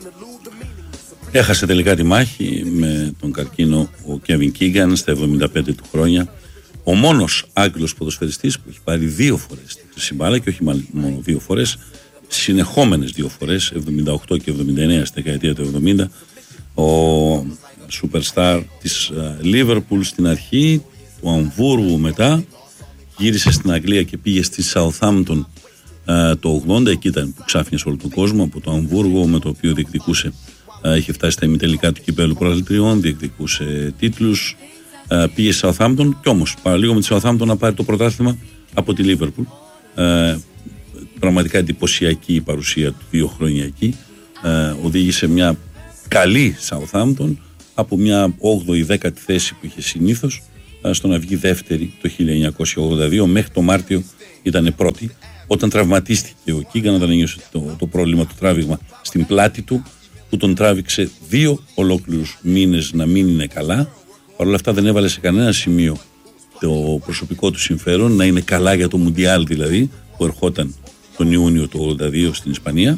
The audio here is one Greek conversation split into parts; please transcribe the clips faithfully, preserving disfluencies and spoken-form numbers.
Έχασε τελικά τη μάχη με τον καρκίνο ο Κέβιν Κίγκαν στα εβδομήντα πέντε του χρόνια. Ο μόνος Άγγλος ποδοσφαιριστής που έχει πάρει δύο φορές τη χρυσή μπάλα, και όχι μόνο δύο φορές, συνεχόμενες δύο φορές, εβδομήντα οκτώ και εβδομήντα εννέα στη δεκαετία του εβδομήντα. Ο superstar της Λίβερπουλ στην αρχή, του Αμβούργου μετά, γύρισε στην Αγγλία και πήγε στη Southampton το ογδόντα. Εκεί ήταν που ξάφνιασε όλο τον κόσμο, από το Αμβούργο, με το οποίο διεκδικούσε, είχε φτάσει στα ημιτελικά του κυπέλλου πρωταθλητριών, διεκδικούσε τίτλους. Πήγε στη Southampton, κι όμως παραλίγο με τη Southampton να πάρει το πρωτάθλημα από τη Liverpool. Ε, πραγματικά εντυπωσιακή η παρουσία του δύο χρόνια εκεί. Ε, οδήγησε μια καλή Southampton από μια όγδοη δέκατη θέση που είχε συνήθως στο να βγει δεύτερη το χίλια εννιακόσια ογδόντα δύο. Μέχρι το Μάρτιο ήταν πρώτη. Όταν τραυματίστηκε ο Κίγκαν, όταν ένιωσε το, το πρόβλημα, το τράβηγμα στην πλάτη του, που τον τράβηξε δύο ολόκληρους μήνες να μην είναι καλά. Παρ' όλα αυτά δεν έβαλε σε κανένα σημείο το προσωπικό του συμφέρον, να είναι καλά για το Μουντιάλ δηλαδή, που ερχόταν τον Ιούνιο του ογδόντα δύο στην Ισπανία.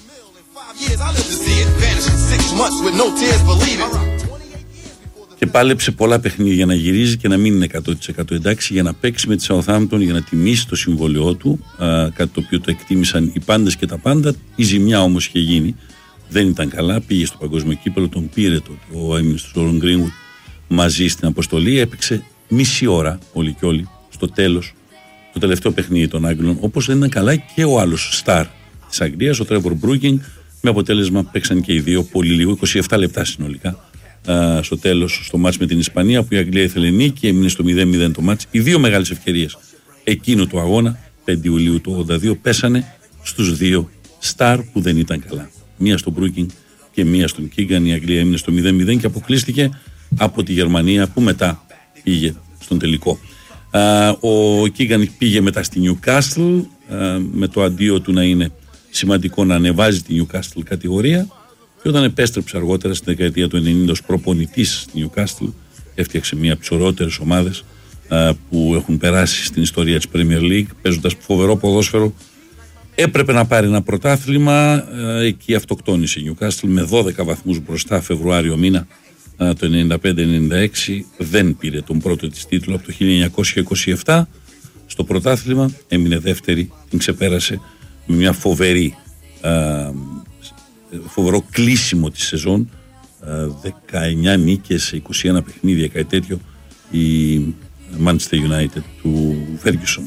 Και πάλεψε πολλά παιχνίδια για να γυρίζει και να μην είναι εκατό τοις εκατό εντάξει, για να παίξει με τη Southampton, για να τιμήσει το συμβόλαιό του, α, κάτι το οποίο το εκτίμησαν οι πάντες και τα πάντα. Η ζημιά όμως είχε γίνει, δεν ήταν καλά, πήγε στο παγκόσμιο κύπελλο, τον πήρε το, ο έμεινος του Ρόλον Γκρίνγουτ μαζί στην αποστολή, έπαιξε μισή ώρα όλοι και όλοι στο τέλος, το τελευταίο παιχνίδι των Άγγλων, όπως δεν ήταν καλά και ο άλλος στάρ της Αγγλίας, ο Τρέβορ Μπρούκινγκ, με αποτέλεσμα παίξαν και οι δύο πολύ λίγο, είκοσι επτά λεπτά συνολικά α, στο τέλος, στο μάτς με την Ισπανία, που η Αγγλία ήθελε νίκη, έμεινε στο μηδέν μηδέν το μάτς. Οι δύο μεγάλες ευκαιρίες εκείνου του αγώνα, πέντε Ιουλίου του ογδόντα δύο, πέσανε στους δύο στάρ που δεν ήταν καλά. Μία στον Μπρούκινγκ και μία στον Κίγκαν. Η Αγγλία έμεινε στο μηδέν μηδέν και αποκλείστηκε από τη Γερμανία, που μετά πήγε στον τελικό. Α, ο Κίγκαν πήγε μετά στη Νιουκάστλ, με το αντίο του να είναι σημαντικό να ανεβάζει τη Νιουκάστλ κατηγορία, και όταν επέστρεψε αργότερα στη δεκαετία του ενενήντα ως προπονητής στη Νιουκάστλ, έφτιαξε μία από τις ωραιότερες ομάδες α, που έχουν περάσει στην ιστορία της Premier League, παίζοντας φοβερό ποδόσφαιρο. Έπρεπε να πάρει ένα πρωτάθλημα, εκεί αυτοκτόνησε η Νιουκάστλ με δώδεκα βαθμούς μπροστά Φεβρουάριο μήνα το ενενήντα πέντε ενενήντα έξι. Δεν πήρε τον πρώτο της τίτλο από το χίλια εννιακόσια είκοσι επτά στο πρωτάθλημα, έμεινε δεύτερη, την ξεπέρασε με μια φοβερή α, φοβερό κλείσιμο της σεζόν, α, δεκαεννιά νίκες σε είκοσι ένα παιχνίδια, κάτι τέτοιο, η Manchester United του Ferguson.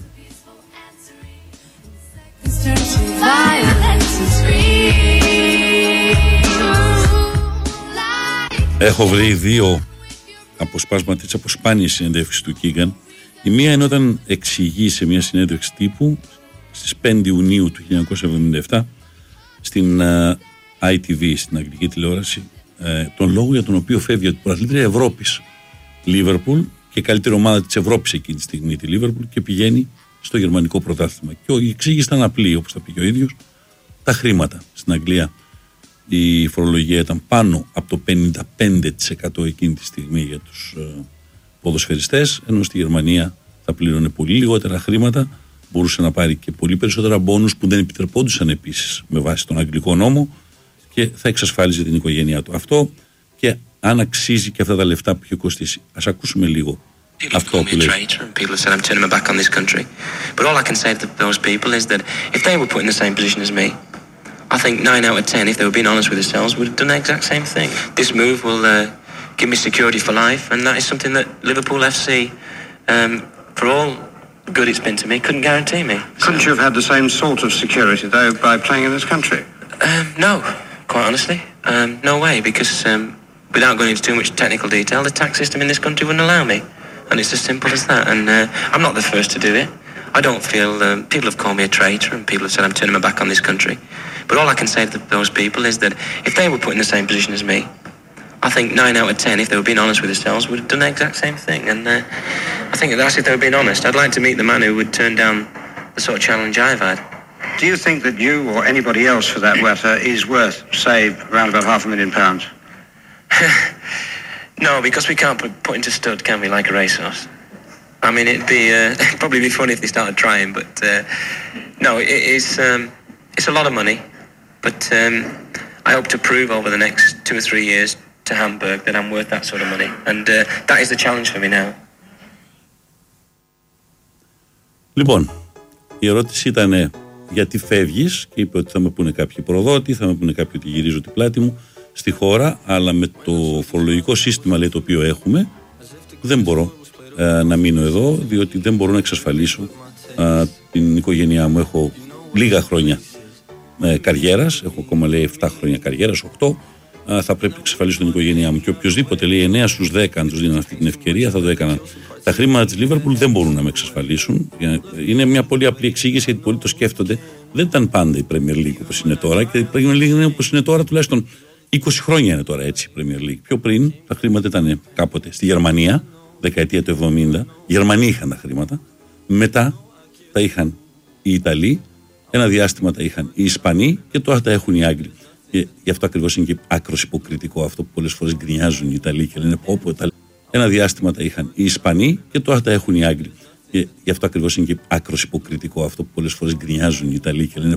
Έχω βρει δύο αποσπάσματα της αποσπάνιες συνέντευξης του Κίγκαν. Η μία είναι όταν εξηγεί σε μια συνέντευξη τύπου στις πέντε Ιουνίου του χίλια εννιακόσια εβδομήντα επτά στην uh, άι τι βι, στην αγγλική τηλεόραση, uh, τον λόγο για τον οποίο φεύγει από την πρωταθλήτρια Ευρώπης Λίβερπουλ και καλύτερη ομάδα της Ευρώπης εκείνη τη στιγμή τη Λίβερπουλ, και πηγαίνει στο γερμανικό πρωτάθλημα. Και η εξήγηση ήταν απλή, όπως τα πήγε ο ίδιος. Τα χρήματα στην Αγγλία, η φορολογία ήταν πάνω από το πενήντα πέντε τοις εκατό εκείνη τη στιγμή για τους uh, ποδοσφαιριστές, ενώ στη Γερμανία θα πλήρωνε πολύ λιγότερα χρήματα, μπορούσε να πάρει και πολύ περισσότερα μπόνους που δεν επιτρεπόντουσαν επίσης με βάση τον αγγλικό νόμο, και θα εξασφάλιζε την οικογένειά του. Αυτό, και αν αξίζει και αυτά τα λεφτά που είχε κοστίσει. Ας ακούσουμε λίγο αυτό που λέει. People have said I'm turning my back on this country. But all I can say to those people is that if they were put in the same position as me, I think nine out of ten, if they were being honest with themselves, would have done the exact same thing. This move will uh, give me security for life, and that is something that Liverpool F C, um, for all good it's been to me, couldn't guarantee me. Couldn't you have had the same sort of security, though, by playing in this country? Um, no, quite honestly. Um, no way, because um, without going into too much technical detail, the tax system in this country wouldn't allow me. And it's as simple as that. And uh, I'm not the first to do it. I don't feel... Um, people have called me a traitor, and people have said I'm turning my back on this country. But all I can say to those people is that if they were put in the same position as me, I think nine out of ten, if they were being honest with themselves, would have done the exact same thing. And uh, I think that's if they were being honest. I'd like to meet the man who would turn down the sort of challenge I've had. Do you think that you, or anybody else for that matter, is worth, say, around about half a million pounds? No, because we can't put, put into stud, can we, like a racehorse? I mean, it'd be uh, probably be funny if they started trying, but uh, no, it is. Um, it's a lot of money, but um, I hope to prove over the next two or three years to Hamburg that I'm worth that sort of money. And uh, that is the challenge for me now. Λοιπόν, η ερώτηση ήταν γιατί φεύγεις και είπε ότι θα με πούνε κάποιοι προδότη, θα με πούνε κάποιοι ότι γυρίζω την πλάτη μου στη χώρα, αλλά με το φορολογικό σύστημα, λέει, το οποίο έχουμε, δεν μπορώ ε, να μείνω εδώ, διότι δεν μπορώ να εξασφαλίσω ε, την οικογένειά μου. Έχω λίγα χρόνια ε, καριέρας, έχω ακόμα, λέει, επτά χρόνια καριέρας, οκτώ, ε, θα πρέπει να εξασφαλίσω την οικογένειά μου και οποιοδήποτε, λέει, εννέα στους δέκα, αν τους δίνουν αυτή την ευκαιρία, θα το έκαναν. Τα χρήματα της Liverpool δεν μπορούν να με εξασφαλίσουν. Είναι μια πολύ απλή εξήγηση, γιατί πολλοί το σκέφτονται. Δεν ήταν πάντα η Premier League όπως είναι τώρα, και η Premier League είναι όπως είναι τώρα, τουλάχιστον είκοσι χρόνια είναι τώρα έτσι η Premier League. Πιο πριν τα χρήματα ήταν κάποτε στη Γερμανία, δεκαετία του εβδομήντα. Οι Γερμανοί είχαν τα χρήματα. Μετά τα είχαν οι Ιταλοί, ένα διάστημα τα είχαν οι Ισπανοί και τώρα τα έχουν οι Άγγλοι. Και γι' αυτό ακριβώς είναι και άκρος υποκριτικό αυτό που πολλές φορές γκρινιάζουν οι Ιταλοί και λένε πω πω Ιταλοί. Ένα διάστημα τα είχαν οι Ισπανοί και τώρα τα έχουν οι Άγγλοι. Και γι' αυτό ακριβώς είναι και άκρος υποκριτικό αυτό που πολλές φορές γκρινιάζουν οι Ιταλοί και λένε